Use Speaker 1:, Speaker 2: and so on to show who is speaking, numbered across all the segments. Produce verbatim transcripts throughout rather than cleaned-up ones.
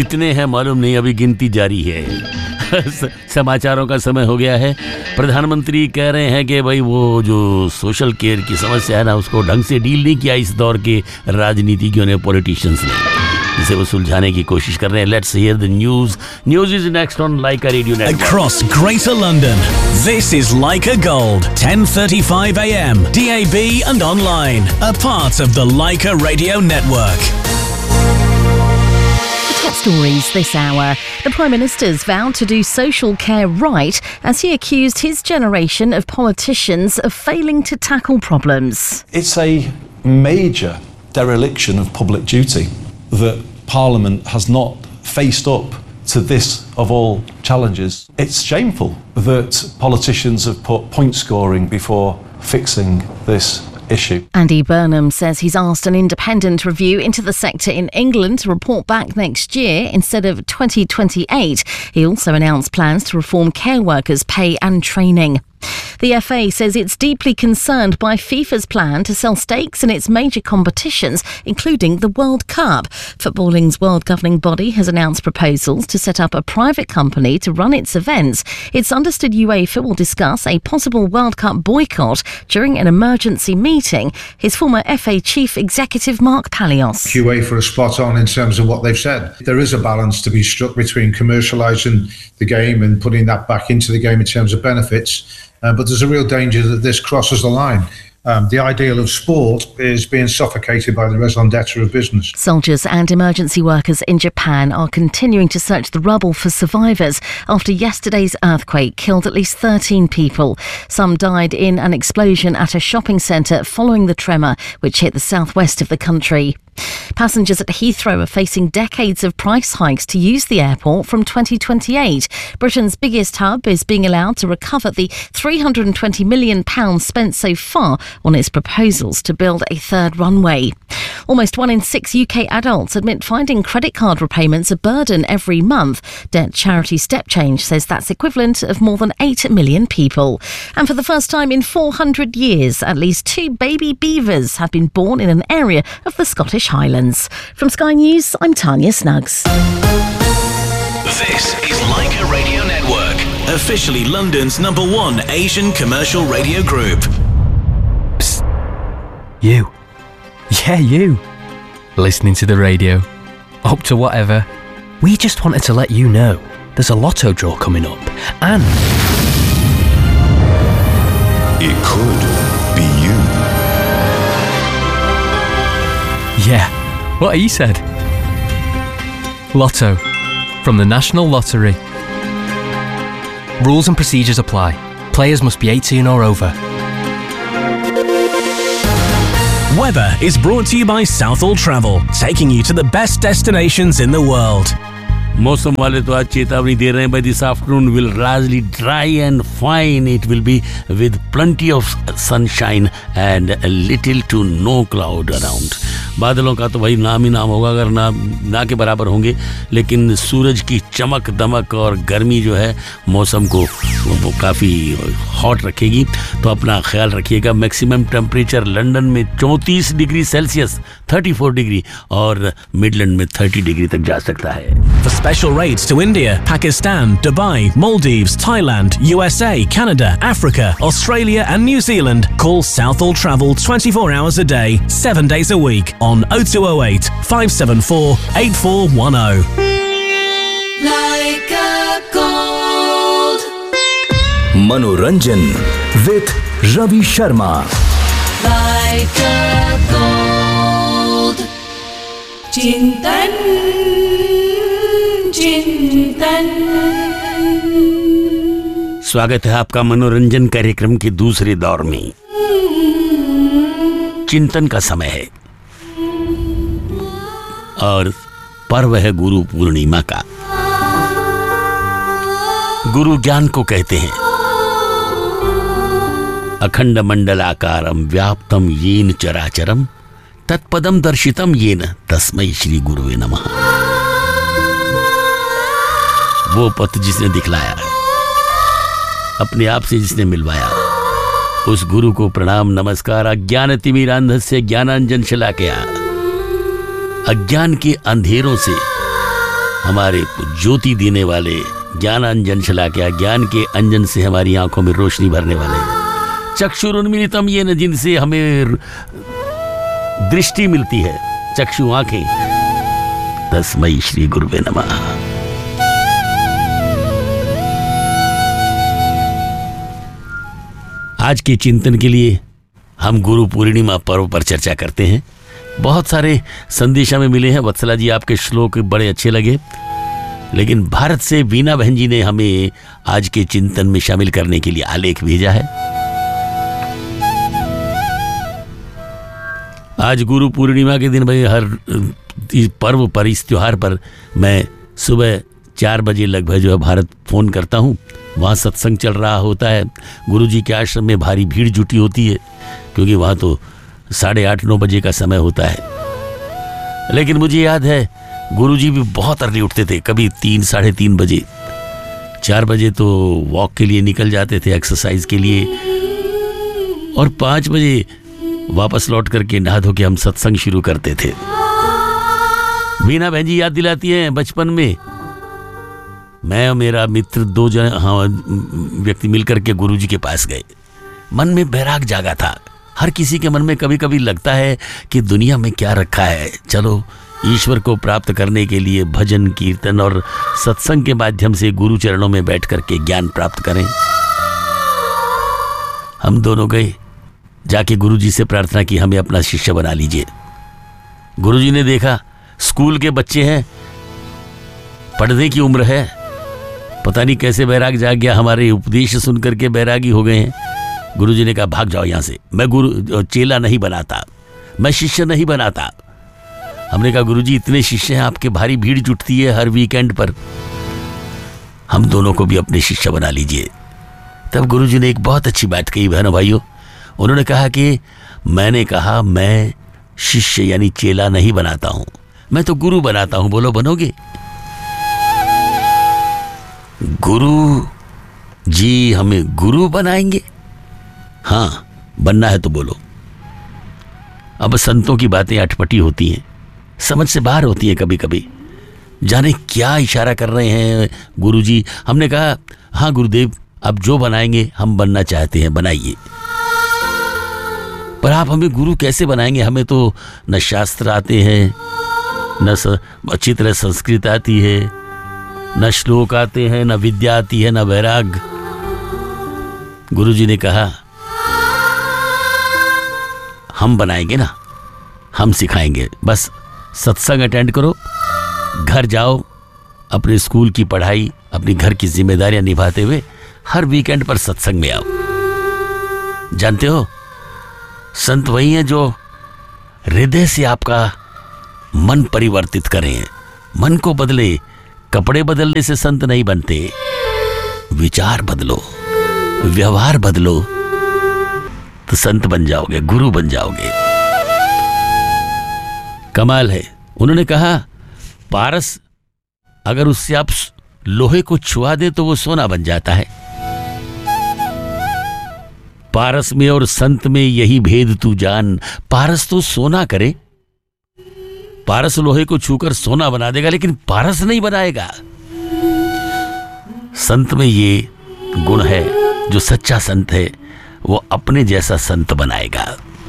Speaker 1: कितने हैं मालूम नहीं, अभी गिनती जारी है। समाचारों का समय हो गया है। प्रधानमंत्री कह रहे हैं कि भाई वो जो सोशल केयर की समस्या है ना, उसको ढंग से डील नहीं किया इस दौर के राजनीतिज्ञों ने, पॉलिटिशियंस ने, जिसे वो सुलझाने की कोशिश कर रहे हैं। Let's hear the news. News is next on Lyca radio network.
Speaker 2: Across Greater London, this is Laika Gold, ten thirty-five a m, D A B and online, a part of the Laika Radio Network.
Speaker 3: Top stories this hour. The Prime Minister's vowed to do social care right as he accused his generation of politicians of failing to tackle problems.
Speaker 4: It's a major dereliction of public duty that Parliament has not faced up to this of all challenges. It's shameful that politicians have put point scoring before fixing this issue.
Speaker 3: Andy Burnham says he's asked an independent review into the sector in England to report back next year instead of twenty twenty-eight. He also announced plans to reform care workers' pay and training. The F A says it's deeply concerned by FIFA's plan to sell stakes in its major competitions, including the World Cup. Footballing's world governing body has announced proposals to set up a private company to run its events. It's understood UEFA will discuss a possible World Cup boycott during an emergency meeting. His former F A chief executive Mark Palios.
Speaker 5: UEFA are spot on in terms of what they've said. There is a balance to be struck between commercialising the game and putting that back into the game in terms of benefits. Uh, but there's a real danger that this crosses the line. Um, the ideal of sport is being suffocated by the raison d'etre of business.
Speaker 3: Soldiers and emergency workers in Japan are continuing to search the rubble for survivors after yesterday's earthquake killed at least thirteen people. Some died in an explosion at a shopping centre following the tremor, which hit the southwest of the country. Passengers at Heathrow are facing decades of price hikes to use the airport from twenty twenty-eight. Britain's biggest hub is being allowed to recover the three hundred twenty million pounds spent so far on its proposals to build a third runway. Almost one in six U K adults admit finding credit card repayments a burden every month. Debt charity Step Change says that's equivalent of more than eight million people. And for the first time in four hundred years, at least two baby beavers have been born in an area of the Scottish Highlands. From Sky News, I'm Tanya Snuggs.
Speaker 2: This is Laika Radio Network, officially London's number one Asian commercial radio group.
Speaker 6: Psst. You. Yeah, you. Listening to the radio. Up to whatever. We just wanted to let you know there's a lotto draw coming up. And
Speaker 7: it could be you.
Speaker 6: Yeah, what he said. Lotto. From the National Lottery. Rules and procedures apply. Players must be eighteen or over.
Speaker 2: Weather is brought to you by Southall Travel, taking you to the best destinations in the world.
Speaker 1: मौसम वाले तो आज चेतावनी दे रहे हैं, by this afternoon will largely dry and fine. It will be with plenty of sunshine and a little to no cloud around. बादलों का तो भाई नाम ही नाम होगा, अगर ना ना के बराबर होंगे, लेकिन सूरज की चमक दमक और गर्मी जो है मौसम को वो काफ़ी हॉट रखेगी, तो अपना ख्याल रखिएगा. मैक्सिमम टेम्परेचर लंदन में चौंतीस डिग्री सेल्सियस चौंतीस डिग्री और मिडलैंड में तीस डिग्री तक जा सकता है.
Speaker 2: For special rates to India, Pakistan, Dubai, Maldives, Thailand, U S A, Canada, Africa, Australia and New Zealand, call Southall Travel twenty-four hours a day, seven days a week on oh two oh eight, five seven four, eight four one oh.
Speaker 8: Like a gold.
Speaker 7: Manoranjan with Ravi Sharma.
Speaker 8: Like a gold. Chintan, Chintan.
Speaker 1: स्वागत है आपका मनोरंजन कार्यक्रम के दूसरे दौर में. चिंतन का समय है और पर्व है गुरु पूर्णिमा का. गुरु ज्ञान को कहते हैं. अखंड मंडलाकारम व्याप्तम येन चराचरम तत्पदम दर्शितम येन तस्मै श्री गुरुवे नमः. वो पथ जिसने दिखलाया, अपने आप से जिसने मिलवाया, उस गुरु को प्रणाम नमस्कार. अज्ञान तिमिरांधस्य ज्ञानांजन शलाकया. अज्ञान के अंधेरों से हमारे ज्योति देने वाले, ज्ञान अंजन शलाकया, ज्ञान के अंजन से हमारी आंखों में रोशनी भरने वाले, चक्षुरुन्मीलितम येन, जिनसे हमें दृष्टि मिलती है, चक्षु आंखें, तस्मै श्री गुरुवे नमः। आज के चिंतन के लिए हम गुरु पूर्णिमा पर्व पर चर्चा करते हैं। बहुत सारे संदेश हमें मिले हैं। वत्सला जी, आपके श्लोक बड़े अच्छे लगे, लेकिन भारत से वीना बहन जी ने हमें आज के चिंतन में शामिल करने के लिए आलेख भेजा है। आज गुरु पूर्णिमा के दिन भाई, हर पर्व पर, इस त्योहार पर मैं सुबह चार बजे लगभग जो है भारत फ़ोन करता हूँ। वहाँ सत्संग चल रहा होता है। गुरुजी के आश्रम में भारी भीड़ जुटी होती है, क्योंकि वहाँ तो साढ़े आठ नौ बजे का समय होता है। लेकिन मुझे याद है गुरुजी भी बहुत अर्ली उठते थे, कभी तीन साढ़े तीन बजे, चार बजे तो वॉक के लिए निकल जाते थे, एक्सरसाइज के लिए, और पाँच बजे वापस लौट करके नहा धो के हम सत्संग शुरू करते थे। वीना बहन जी याद दिलाती हैं, बचपन में मैं और मेरा मित्र दो जन हाँ व्यक्ति मिलकर के गुरुजी के पास गए। मन में बैराग जागा था। हर किसी के मन में कभी कभी लगता है कि दुनिया में क्या रखा है, चलो ईश्वर को प्राप्त करने के लिए भजन कीर्तन और सत्संग के माध्यम से गुरु चरणों में बैठ करके ज्ञान प्राप्त करें। हम दोनों गए, जाके गुरुजी से प्रार्थना की, हमें अपना शिष्य बना लीजिए। गुरुजी ने देखा स्कूल के बच्चे हैं, पढ़ने की उम्र है, पता नहीं कैसे बैराग जाग गया, हमारे उपदेश सुनकर के बैरागी हो गए हैं। गुरुजी ने कहा भाग जाओ यहाँ से, मैं गुरु चेला नहीं बनाता, मैं शिष्य नहीं बनाता। हमने कहा गुरुजी इतने शिष्य हैं आपके, भारी भीड़ जुटती है हर वीकेंड पर, हम दोनों को भी अपने शिष्य बना लीजिए। तब गुरुजी ने एक बहुत अच्छी बात कही बहनों भाइयों। उन्होंने कहा कि मैंने कहा मैं शिष्य यानी चेला नहीं बनाता हूं, मैं तो गुरु बनाता हूं। बोलो बनोगे? गुरु जी हमें गुरु बनाएंगे? हाँ, बनना है तो बोलो। अब संतों की बातें अटपटी होती हैं, समझ से बाहर होती हैं, कभी कभी जाने क्या इशारा कर रहे हैं गुरुजी। हमने कहा हाँ गुरुदेव, अब जो बनाएंगे हम बनना चाहते हैं, बनाइए। पर आप हमें गुरु कैसे बनाएंगे? हमें तो न शास्त्र आते हैं, न अच्छी तरह संस्कृत आती है, न श्लोक आते हैं, न विद्या आती है, न वैराग। गुरुजी ने कहा हम बनाएंगे ना, हम सिखाएंगे। बस सत्संग अटेंड करो, घर जाओ, अपने स्कूल की पढ़ाई, अपनी घर की जिम्मेदारियां निभाते हुए हर वीकेंड पर सत्संग में आओ। जानते हो, संत वही हैं जो हृदय से आपका मन परिवर्तित करें, मन को बदले। कपड़े बदलने से संत नहीं बनते, विचार बदलो, व्यवहार बदलो, तो संत बन जाओगे, गुरु बन जाओगे। कमाल है। उन्होंने कहा पारस अगर उससे आप लोहे को छुआ दे तो वो सोना बन जाता है। पारस में और संत में यही भेद तू जान। पारस तो सोना करे, पारस लोहे को छूकर सोना बना देगा, लेकिन पारस नहीं बनाएगा। संत में ये गुण है, जो सच्चा संत है वो अपने जैसा संत बनाएगा।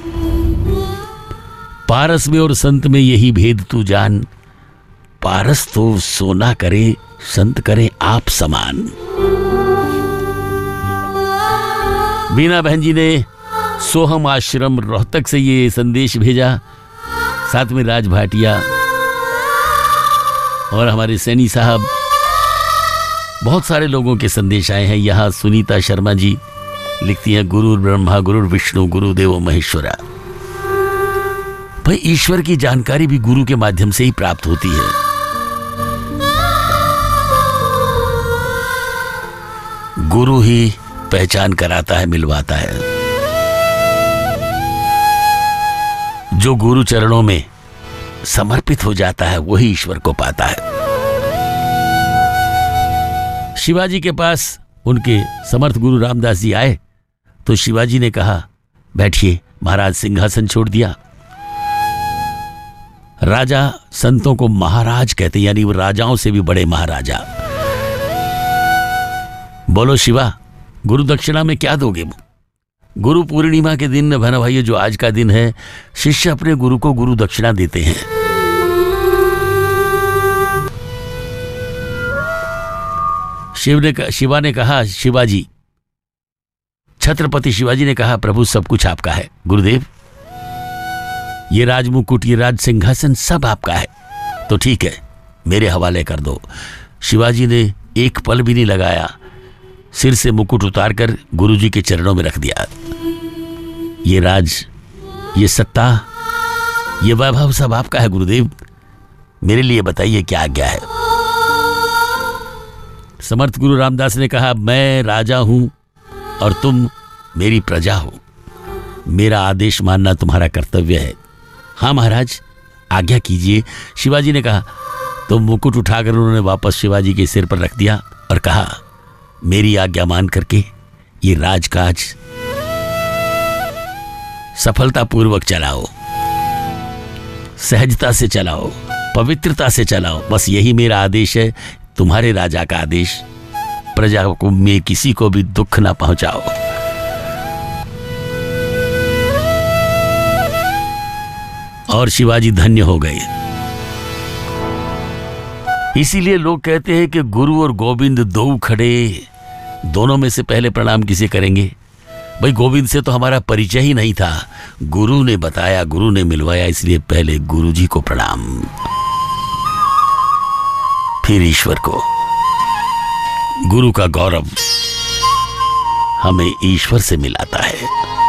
Speaker 1: पारस में और संत में यही भेद तू जान। पारस तो सोना करे, संत करे आप समान। वीना बहन जी ने सोहम आश्रम रोहतक से ये संदेश भेजा, साथ में राज भाटिया और हमारे सैनी साहब। बहुत सारे लोगों के संदेश आए हैं। यहाँ सुनीता शर्मा जी लिखती हैं गुरु ब्रह्मा गुरु विष्णु गुरुदेव महेश्वरा। भाई ईश्वर की जानकारी भी गुरु के माध्यम से ही प्राप्त होती है। गुरु ही पहचान कराता है, मिलवाता है। जो गुरु चरणों में समर्पित हो जाता है वही ईश्वर को पाता है। शिवाजी के पास उनके समर्थ गुरु रामदास जी आए तो शिवाजी ने कहा बैठिए। महाराज सिंहासन छोड़ दिया। राजा संतों को महाराज कहते हैं, यानी वो राजाओं से भी बड़े महाराजा। बोलो शिवा, गुरु दक्षिणा में क्या दोगे? गुरु पूर्णिमा के दिन बहना भाइयों, जो आज का दिन है, शिष्य अपने गुरु को गुरु दक्षिणा देते हैं। शिव ने शिवा ने कहा, शिवाजी छत्रपति शिवाजी ने कहा, प्रभु सब कुछ आपका है गुरुदेव, ये राजमुकुट, ये राज सिंहासन सब आपका है, तो ठीक है मेरे हवाले कर दो। शिवाजी ने एक पल भी नहीं लगाया, सिर से मुकुट उतारकर गुरुजी के चरणों में रख दिया। ये राज, ये सत्ता, ये वैभव सब आपका है गुरुदेव, मेरे लिए बताइए क्या आज्ञा है। समर्थ गुरु रामदास ने कहा, मैं राजा हूं और तुम मेरी प्रजा हो, मेरा आदेश मानना तुम्हारा कर्तव्य है। हाँ महाराज, आज्ञा कीजिए। शिवाजी ने कहा। तो मुकुट उठाकर उन्होंने वापस शिवाजी के सिर पर रख दिया और कहा, मेरी आज्ञा मान करके ये राजकाज सफलतापूर्वक चलाओ, सहजता से चलाओ, पवित्रता से चलाओ, बस यही मेरा आदेश है, तुम्हारे राजा का आदेश। प्रजा को में किसी को भी दुख ना पहुंचाओ। और शिवाजी धन्य हो गए। इसीलिए लोग कहते हैं कि गुरु और गोविंद दो खड़े, दोनों में से पहले प्रणाम किसे करेंगे? भाई गोविंद से तो हमारा परिचय ही नहीं था, गुरु ने बताया, गुरु ने मिलवाया, इसलिए पहले गुरु जी को प्रणाम, फिर ईश्वर को। गुरु का गौरव हमें ईश्वर से मिलाता है।